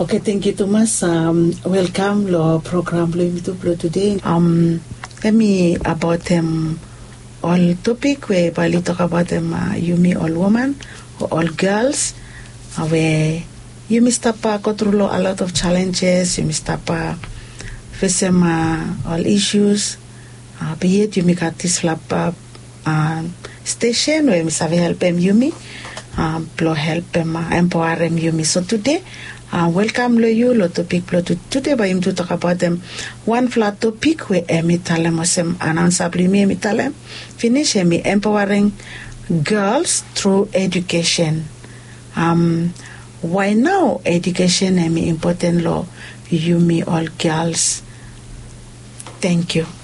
Okay, thank you, Thomas. Welcome to program today. Let me about all topic where we talk about you me all woman or all girls where you must go through a lot of challenges. You must face all issues. Be it you make this flap station where must help them you me help them empower them you me. So today. Welcome you lo topic today by him to talk about them one flat topic where emi talem osem announce emi talem finish emi empowering girls through education. Why now education emi important law you me all girls. Thank you.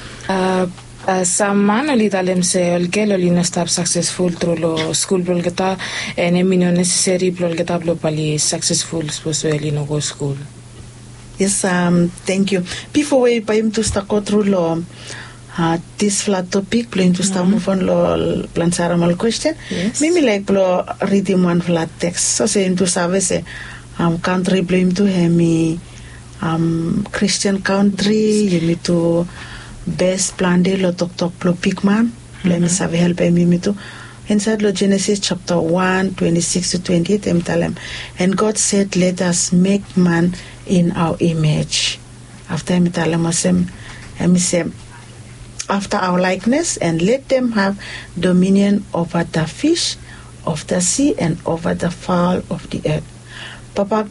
Some man oli talem se ol gel oli no stop successful through lo school blogeta and emi no necessary blogeta blo pali successful supposed to no go school. Yes, thank you. Before we buy him to start go through lo this flat topic, plan to start move on lo plan saramal question. Yes. Maybe like blo read him one flat text. So say him to save se country blame to hemi Christian country you need to best plan de lo tok lo pigman let me save help me to inside lo Genesis chapter 1 26 to 28 talem and God said let us make man in our image after me talem say after our likeness and let them have dominion over the fish of the sea and over the fowl of the earth. Papa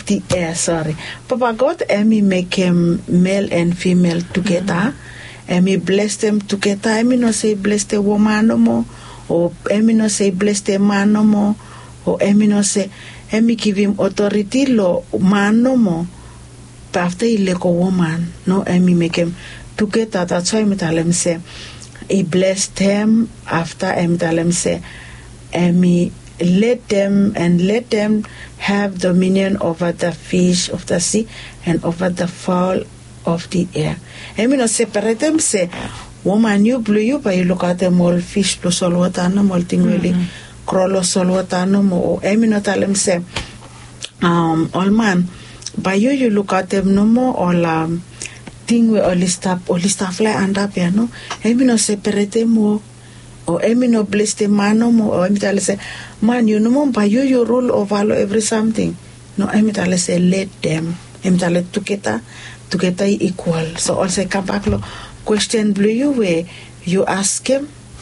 God me make him male and female together. Emi bless them together. Emi no say bless the woman no more, or emi no say bless the man no more, or emi no say emi give him authority lo man no more. But after he like a woman, no emi make him together. That's why emi tell him say he blessed them. After emi tell him say emi let them have dominion over the fish of the sea and over the fowl of the air. Emi no separate them say woman you blue you but you look at them all fish plus all water no all thing really crawl all water no more. Emi no tell them say all man by you look at them no more all thing we all stuff fly under there no. Emi no separate them more or emi no bless the man no more or emi tell say man you no more by you rule over every something no. Emi tell say let them emi tell together equal. So also come back lo question blue you where you ask him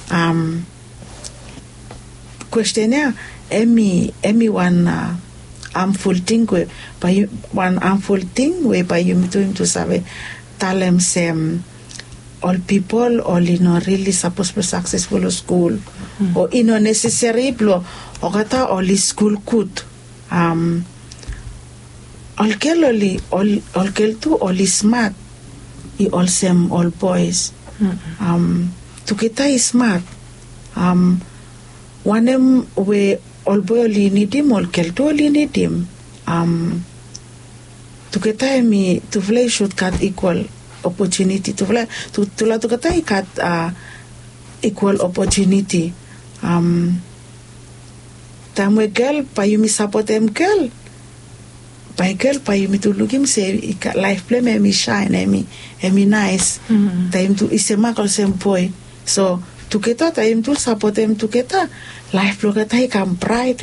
questionnaire emi one harmful thing where by you one harmful thing where by you doing to save tell them say all people all really supposed to be successful in school or necessary blo or kata all school good all girl too all is smart he all same all boys together is smart one we all boy only need him all girl too only need him together me to play should cut equal opportunity to play to together cut equal opportunity time we girl pa you me support them girl by girl pa you me to look him say life play me shine me nice time to is a mark same boy so together time to support them together life look at he can pride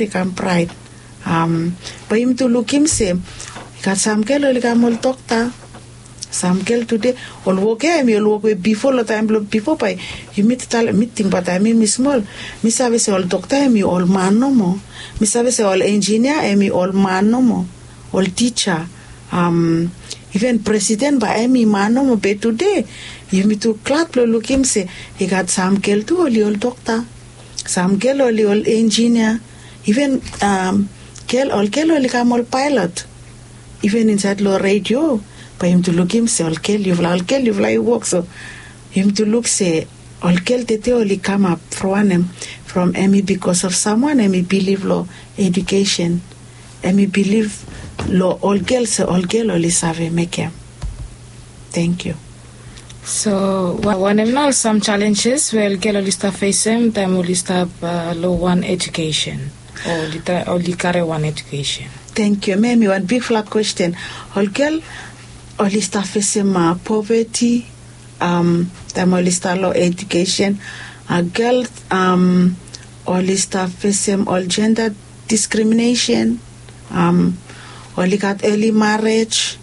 by him to look him say got some girl only come all doctor some girl today all work before the time before by you meet tell meeting but I mean me small me sabe say all doctor me all man no more me sabe say all engineer me all man no more all teacher even president by me man no more but today you meet to clap look him say he got some girl too all doctor some girl all engineer even girl only come all pilot even inside low radio by him to look him say all girl you fly work so him to look say all girl tete only come up from me because of someone me believe law education me believe law all girl only save make him. Thank you. So one of now some challenges well girl only start face them time only start low one education. or the carry one education. Thank you, ma'am. One big flat question. All girl, all staff is poverty, all staff low education. A girl, all staff is all gender discrimination. All got early marriage.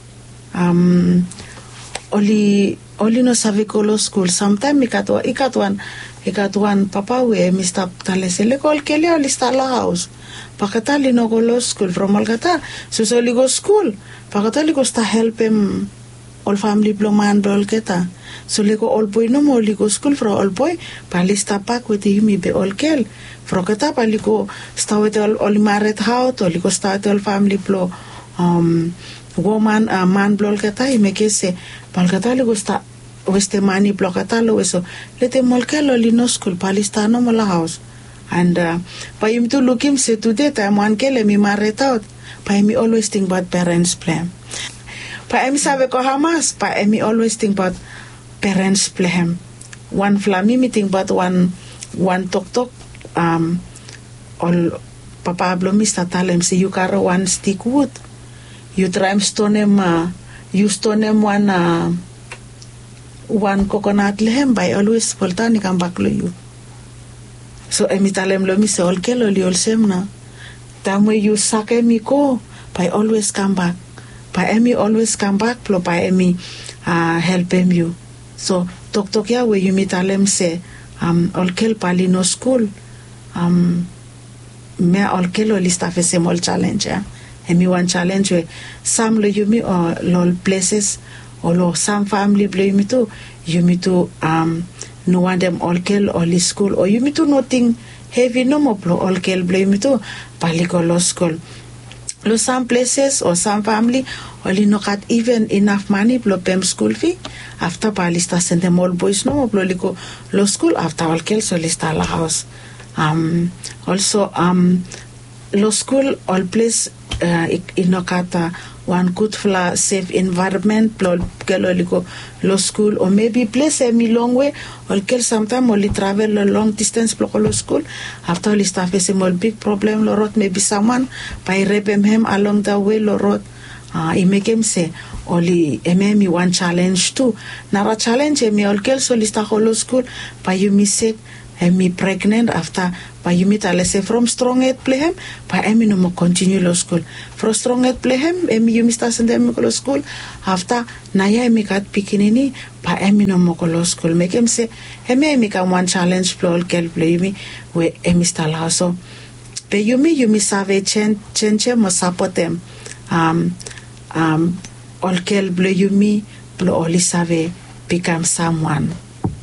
Only no savicolo school. Sometimes I got one papa where Mr. Talesele call Kelly only start la house. Pakatali no go school from Algata. So only go school. Pakatali go start help him all family blow man blow geta. So le go all boy no more go school for all boy. Pali start back with him be all kel. For geta pali go start with all married house or go start all family blow woman man blow geta. He make say palgatali go start weste mani blokatalo so lete molkelo lino school palistano mola house and pa him to look him say today time one kele mi married out pa him always think about parents plan pa him sabe ko hamas pa him always think about parents plan one flami me think about one tok all papa Pablo Mr. Talem say you carry one stick wood you try stone him you stone him one coconut lehem by always poltani come back lo you. So emitalem lo mi se all kelo li all sem na. Tamwe you sake mi ko by always come back. By emi always come back plo by emi help him you. So tok ya we you mitalem se all kel pali no school me all kelo li staff se mol challenge ya. Emi one challenge we some lo you mi or lol places or some family blame me too. You me to no one them all kill all school or you me to nothing heavy no more all kill blame me too. Paliko law school. Lo some places or some family only no got even enough money blow pem school fee after palista send them all boys no more liko law school after all kill so lista la house. Also law school all place inokata one good for safe environment liko law school or maybe place a long way or kill sometime only travel a long distance law school after all staff is a more big problem lo road maybe someone by repem him along the way lo road I make him say only me one challenge too nara challenge me all kill so lista law school by you me sick and me pregnant after by you meet say from strong head play him by emi no more continue law school from strong head play him emi you mister send them law school after naya emi got pikinini by emi no more law school make him say emi can one challenge play all girl play me we emi style house so be you me save change mo support them all girl play you me play all save become someone.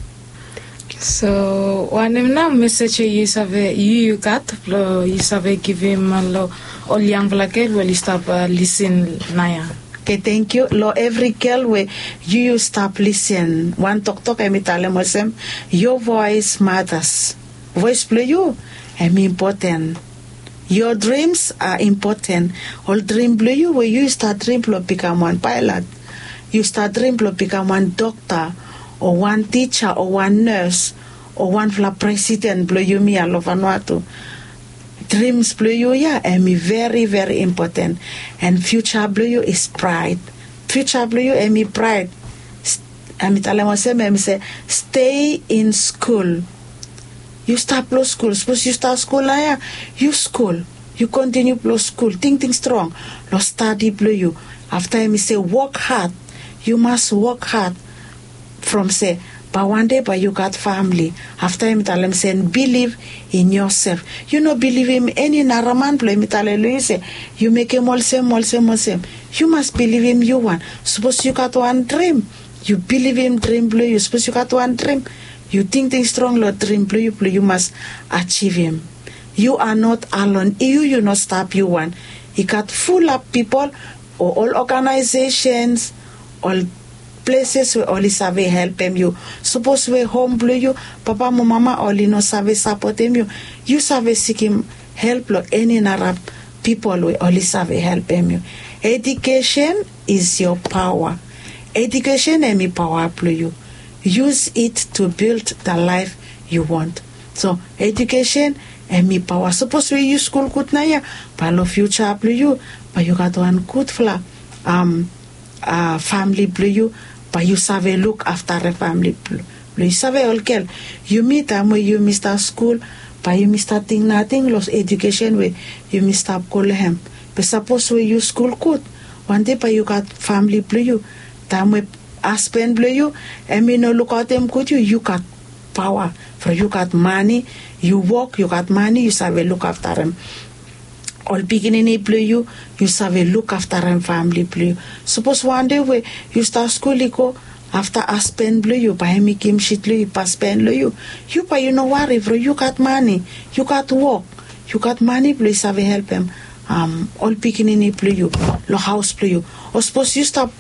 So one message you got you savait give him all young black girl will stop listen naya. Okay, thank you. Lo every girl where you stop listen. One talk emi tale mosem your voice matters. Voice play you important. Your dreams are important. All dream play you where you start dream to become one pilot. You start dream to become one doctor. Or one teacher or one nurse or one president blow you me all over Vanuatu. Dreams blow you and me very very important and future blow you is pride. Future blow you and me pride. And me say stay in school. You start blow school. Suppose you start school you school. You continue blow school. Think strong. Lo study blow you. After me say work hard. You must work hard. From say, but one day, but you got family. After him, tell him say, believe in yourself. You know, believe him any naraman play. Me tell him say, you make him all same. You must believe him. You want. Suppose you got one dream. You believe him. Dream blue. You suppose you got one dream. You think strong. Lord dream blue. You must achieve him. You are not alone. You not stop. You want. He got full of people or all organizations, all places where only save help him you. Suppose we home blue you, papa mama only no save support him you. You save seek him help lo any Arab people we only save help him you. Education is your power. Education is my power blue you. Use it to build the life you want. So education mi power. Suppose we use school kut na ya, pa lo future plu you, pa you got one good fla, family plu you, pa you save look after a family plu. You save all kel. You meet time where you miss school, pa you miss thing nothing, lost education way, you miss stop call him. But suppose we use school kut, one day pa you got family plu you, time where husband plu you, and me no look at them kut you got power. For you got money, you work, you got money, you save look after them. All beginning play you save look after them family play. Suppose one day where you start school you go after husband play you buy me kim shit you pass pen you pay you no worry for you got money, you got work, you got money play save help them. All beginning play you, lo house play you. Or suppose you start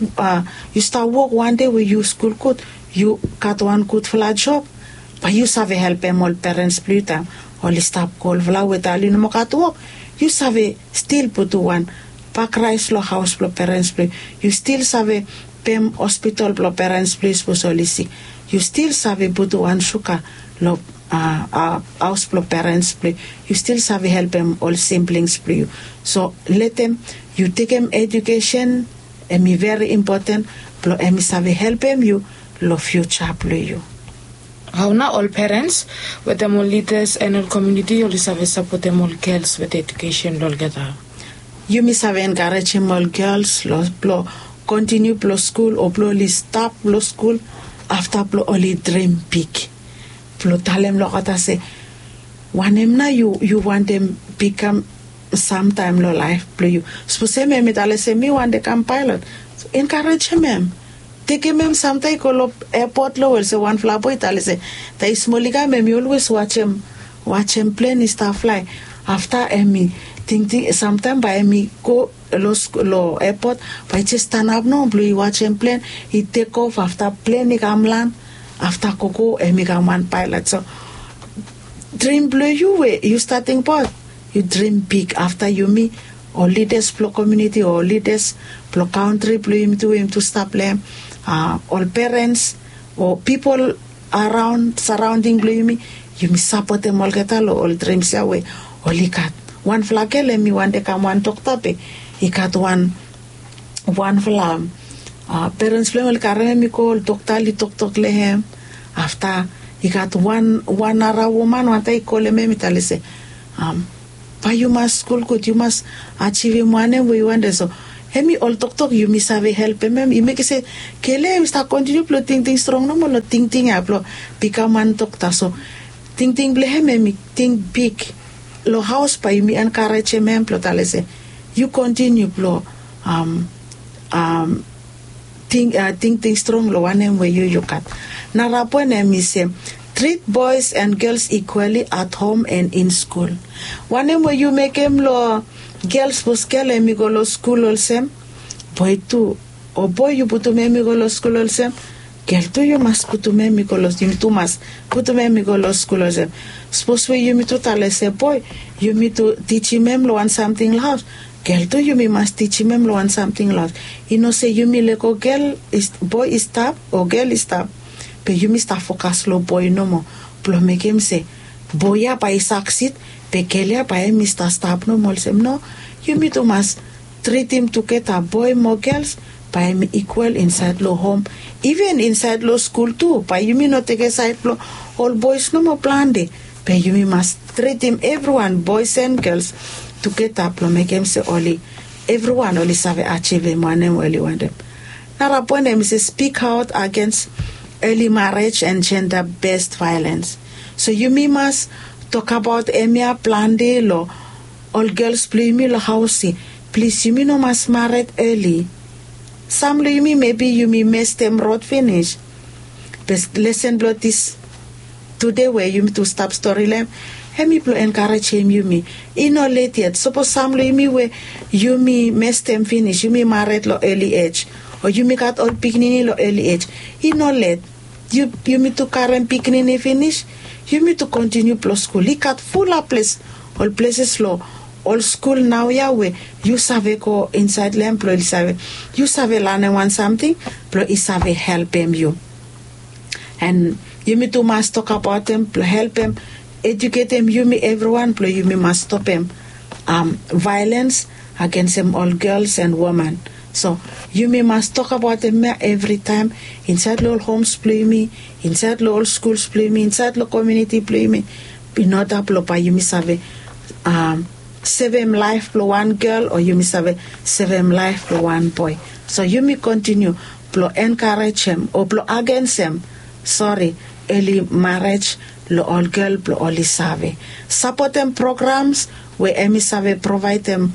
work one day where you school good, you got one good flat job. But you save help them all parents play time. All stop call vla with all you no got work. You save still put one pack rice lo house plo parents play. You still save pem hospital plo parents play sposolisi. You still save put one sugar lo house plo parents play. You still save help them all siblings play. So let them you take them education me very important plo me save help them you lo future play you. How now all parents with them all leaders and all community all support them all girls with education all get out. You miss have encourage them all girls lo continue plo school or plo stop plo school after plo only dream big. Plo tell them lo kata say one na you want them become sometime lo life plo you. Suppose me tell say me want to become pilot. So encourage them. Take him sometime call airport lo say one fly boy tell say the smoliga me always watch him plane stuff fly after me think sometime by me go lo airport by just stand up no blue watch him plane he take off after plane he come land after coco me come one pilot. So dream blue you starting part you dream big after you me or leaders plo community or leaders plo country plo him to stop them. All parents or people around surrounding me, you support them all get all dreams away. All he got one flag me one day come one talk topic. He got one flag. Parents play all carry me call talk lehem. After he got one ara woman one day call me tell say but you must school good, you must achieve one way you want so. Hemi all talk you miss have help him. You make say kele start continue plo think strong no more think aplo become man talk so think ble hemi think big lo house pa you encourage him plo tale say you continue plo think strong lo one way you cut na rapo na mi say treat boys and girls equally at home and in school. One way you make him lo girls buskele mi go lo school olsem boy too or boy you putu me mi go lo school olsem girl too you must putu me mi go lo you too must putu me mi go lo school olsem suppose we you me to tell say boy you me to teach him lo want something loud girl too you me must teach him lo want something loud you know say you me like oh girl is boy is stop or girl is stop but you me start focus lo boy no more plo make him say boy ya pa succeed pekelia pa Mr. Stop no molsem no you me to must treat him together boy more girls pa equal inside lo home even inside lo school too pa you me not take aside lo all boys no more plan de pa you me must treat him everyone boys and girls together lo make him say only everyone only save achieve one only one them na rapone me say speak out against early marriage and gender based violence. So you me must talk about emia plan de lo all girls play me lo house please you me no must married early some you me maybe you me mess them road finish but lesson blood this today where you me to stop story lamb me to encourage him you me no late yet suppose some you me where you me mess them finish you me married lo early age or you me got all picnic lo early age no late you me to current picnic finish you need to continue plus school. He got full of place, all places low, all school now Yahweh. You save go inside the employee save. You save learn want something, but he save help him you. And you need to must talk about them, help him educate them, you me everyone, play you me must stop them violence against them all girls and women. So you me must talk about them every time. Inside the homes play me, inside the schools play me, inside the community play me. In order to you me save save him life for one girl, or you me save him life for one boy. So you me continue to encourage him or to against him. Sorry, early marriage, lo all girl, lo all save. Support them programs where emi save provide them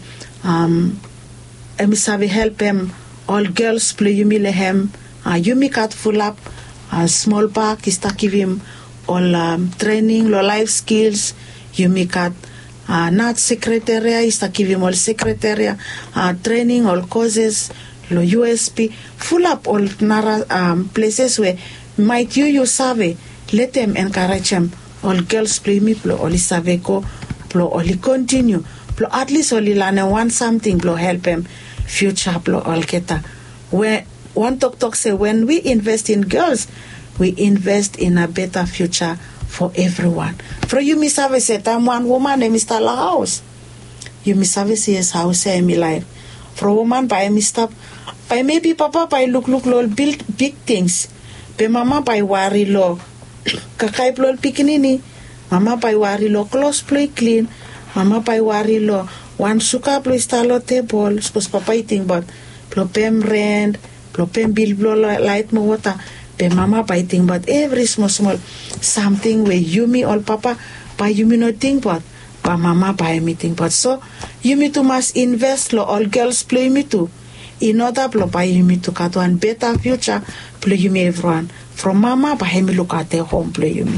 emi save help them all girls play you me lehem. You me cut full up small park is to give him all training, lo life skills. You me cut not secretariat is to give him all secretariat training, all causes, lo USP, full up all places where might you save. Let them encourage them. All girls play me, plo all save go, plo all continue, plo at least all learn one something, plo help them future, plo all keta. Where one talk say when we invest in girls, we invest in a better future for everyone. For you, Miss Ave said, I'm one woman, and Mr. La house. You Miss Ave says house in my life. For a woman, by Mr. By maybe Papa, by look, build big things. By Mama, by worry law. Kakai plol pikinini. Mama, by worry law, close play clean. Mama, by worry law, one suka play stalo table. Suppose Papa eating, but plopem rent, plopem bill blow light mo water. Be mama by think but every small something where you me all papa by you me not think but mama by me think but so you me to must invest lo all girls play me too in order to buy you me to cut one better future play you me everyone from mama by me look at their home play you me.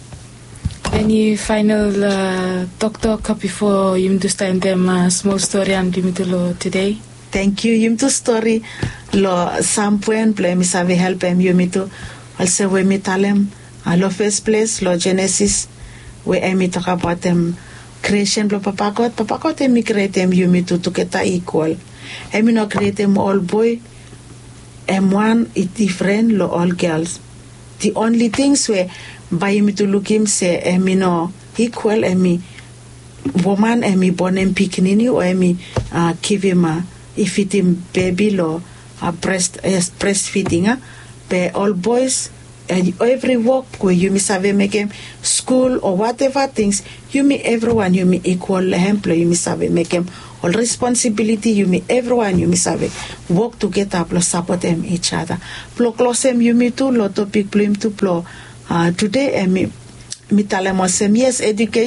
Any final talk before you to stand them small story and you me to lo today? Thank you. Yum to story lo sampuen play mi save help em yumi to also we mi talem lo first place lo Genesis we emi talk about them creation lo papa God emi create em yumi to keta equal emi no create em all boy em one is different lo all girls. The only things where by yumi to look him say emi no equal emi woman emi born em pikinini or emi give him if it in baby law breastfeeding be all boys every work where you miss have make him school or whatever things you me everyone you me equal employ you miss have make him all responsibility you me everyone you miss have work together plus support them each other plus close them you me too lot topic plum to plus today me talemos yes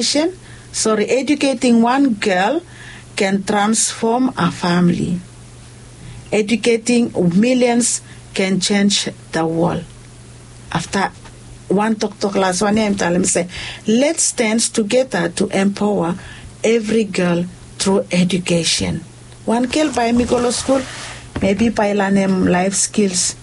educating one girl can transform a family. Educating millions can change the world. After one talk last one, I'm telling say, let's stand together to empower every girl through education. One girl by me go to school, maybe by learn life skills.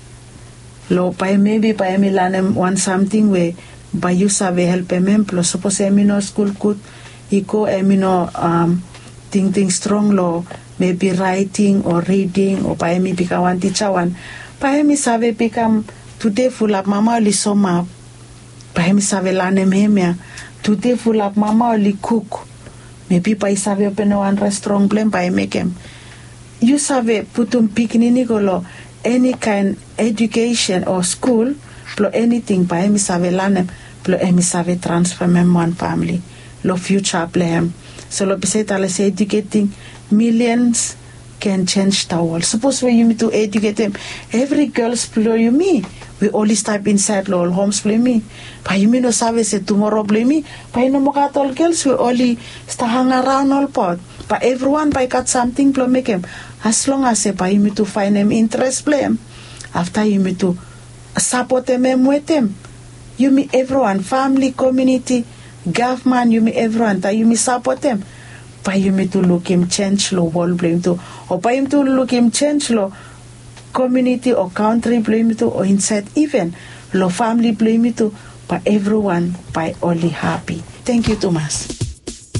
Lo by maybe by me learn one something where by you save help them. Plus suppose me no school good, iko me no think strong law, maybe writing or reading or by me become one teacher one. By me save become today full of mama only soma. By me save learn him today full of mama only cook. Maybe by save open one restaurant blame by make him. You save put pikinini golo any kind education or school plus anything by me save learn plus me save transform one family. Lo future play him. So lo beside say educating millions can change the world. Suppose when you need to educate them, every girl's play you me. We always type inside all homes play me. But you mean no service tomorrow play me. But no more all girls we only stay hang around all pot. But everyone by got something play make them. As long as by you need to find them interest play them. After you need to support them with them. You mean everyone, family, community, government, you mean everyone, that you mean support them. By you mean to look him change lo world blame to, or by him to look him change lo community or country blame to, or inside even lo family blame to, but everyone by only happy. Thank you, Thomas.